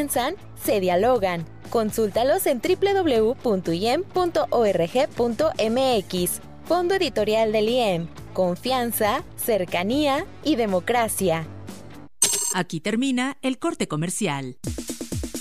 piensan, se dialogan. Consúltalos en www.iem.org.mx. Fondo Editorial del IEM. Confianza, cercanía y democracia. Aquí termina el corte comercial.